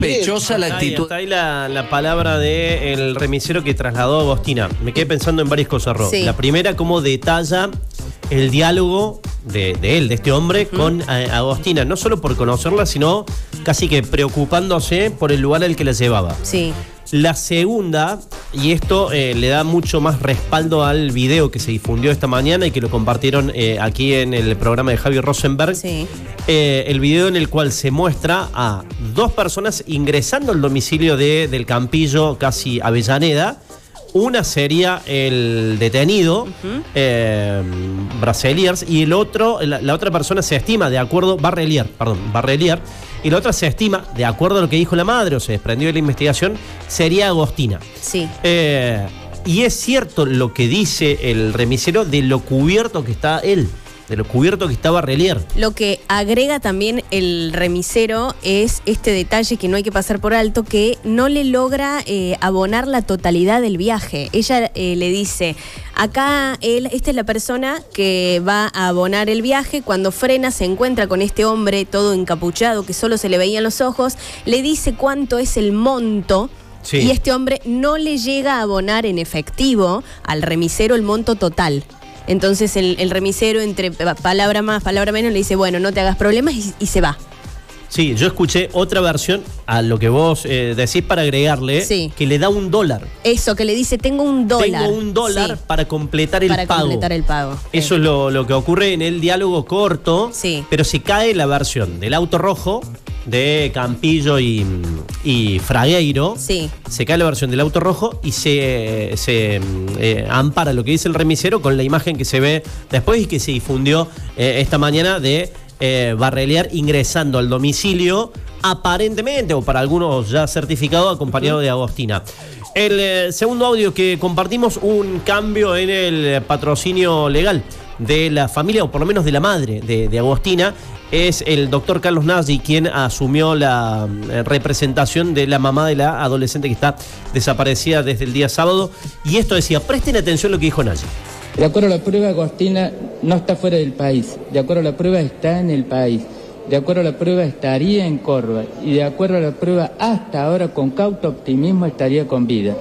sospechosa la actitud. Está ahí la palabra del remisero que trasladó a Agostina. Me quedé pensando en varias cosas, Ro. Sí. La primera, cómo detalla el diálogo de él, de este hombre, con Agostina. No solo por conocerla, sino casi que preocupándose por el lugar al que la llevaba. Sí. La segunda, y esto le da mucho más respaldo al video que se difundió esta mañana y que lo compartieron aquí en el programa de Javi Rosenberg. Sí. El video en el cual se muestra a dos personas ingresando al domicilio del Campillo, casi Avellaneda. Una sería el detenido, Braseliers, y el otro, la otra persona se estima, de acuerdo, Barrelier, y la otra se estima, de acuerdo a lo que dijo la madre, o se desprendió de la investigación, sería Agostina. Sí. Y es cierto lo que dice el remisero de lo cubierto que está él, de lo cubierto que está Barrelier. Lo que agrega también el remisero es este detalle que no hay que pasar por alto, que no le logra abonar la totalidad del viaje. Ella le dice, acá esta es la persona que va a abonar el viaje. Cuando frena se encuentra con este hombre todo encapuchado que solo se le veían los ojos, le dice cuánto es el monto. Sí. Y este hombre no le llega a abonar en efectivo al remisero el monto total. Entonces el remisero, entre palabra más, palabra menos, le dice, bueno, no te hagas problemas, y se va. Sí, yo escuché otra versión a lo que vos decís para agregarle, sí, que le da $1. Eso, que le dice, tengo $1. Tengo $1, sí, para completar el pago. Para completar el pago. Eso es lo que ocurre en el diálogo corto, sí, pero se cae la versión del auto rojo de Campillo y Fragueiro. Sí. Se cae la versión del auto rojo y se ampara lo que dice el remisero con la imagen que se ve después y que se difundió esta mañana de Barrelier ingresando al domicilio, aparentemente, o para algunos ya certificado, acompañado de Agostina. El segundo audio que compartimos, un cambio en el patrocinio legal de la familia, o por lo menos de la madre de Agostina. Es el doctor Carlos Nagy quien asumió la representación de la mamá de la adolescente que está desaparecida desde el día sábado. Y esto decía, presten atención a lo que dijo Nagy. De acuerdo a la prueba, Agostina no está fuera del país. De acuerdo a la prueba, está en el país. De acuerdo a la prueba, estaría en Córdoba. Y de acuerdo a la prueba, hasta ahora, con cauto optimismo, estaría con vida.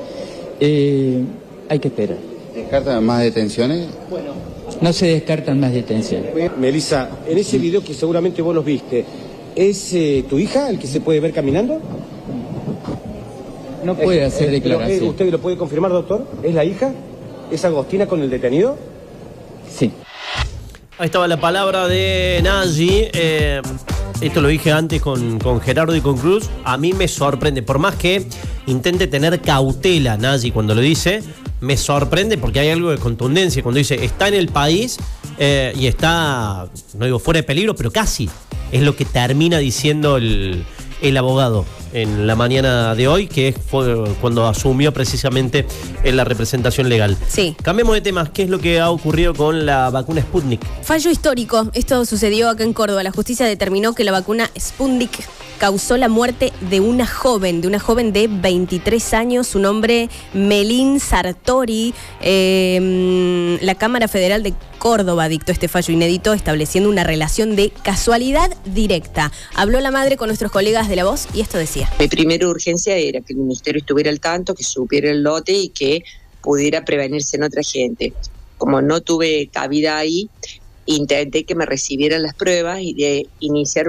Hay que esperar. ¿Descartan más detenciones? Bueno, no se descartan más detenciones. Melissa, en ese video que seguramente vos los viste, ¿es tu hija el que se puede ver caminando? No puede hacer declaración. ¿Usted lo puede confirmar, doctor? ¿Es la hija? ¿Es Agostina con el detenido? Sí. Ahí estaba la palabra de Nagy. Esto lo dije antes con Gerardo y con Cruz. A mí me sorprende, por más que intente tener cautela Nagy cuando lo dice, me sorprende porque hay algo de contundencia. Cuando dice, está en el país y está, no digo fuera de peligro, pero casi. Es lo que termina diciendo el abogado en la mañana de hoy, que fue cuando asumió precisamente en la representación legal. Sí. Cambiemos de temas. ¿Qué es lo que ha ocurrido con la vacuna Sputnik? Fallo histórico. Esto sucedió acá en Córdoba. La justicia determinó que la vacuna Sputnik causó la muerte de una joven de 23 años, su nombre Melín Sartori. La Cámara Federal de Córdoba dictó este fallo inédito estableciendo una relación de casualidad directa. Habló la madre con nuestros colegas de La Voz y esto decía. Mi primera urgencia era que el ministerio estuviera al tanto, que supiera el lote y que pudiera prevenirse en otra gente. Como no tuve cabida ahí, intenté que me recibieran las pruebas y de iniciar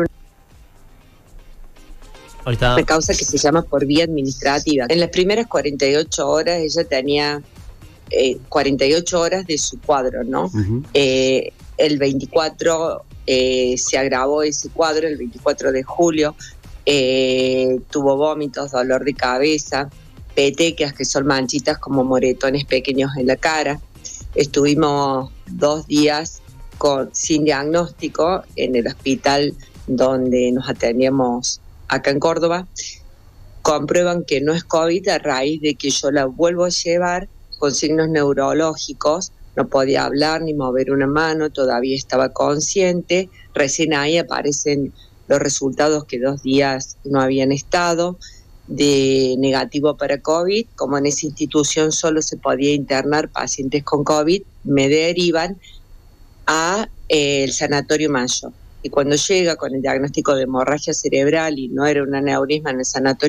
una causa que se llama por vía administrativa. En las primeras 48 horas ella tenía 48 horas de su cuadro, ¿no? Uh-huh. El 24 se agravó ese cuadro, el 24 de julio tuvo vómitos, dolor de cabeza, petequias, que son manchitas como moretones pequeños en la cara. Estuvimos 2 días sin diagnóstico en el hospital donde nos atendíamos acá en Córdoba. Comprueban que no es COVID a raíz de que yo la vuelvo a llevar con signos neurológicos. No podía hablar ni mover una mano, todavía estaba consciente. Recién ahí aparecen los resultados que 2 días no habían estado, de negativo para COVID. Como en esa institución solo se podía internar pacientes con COVID, me derivan a el Sanatorio Mayo. y cuando llega con el diagnóstico de hemorragia cerebral y no era un aneurisma en el sanatorio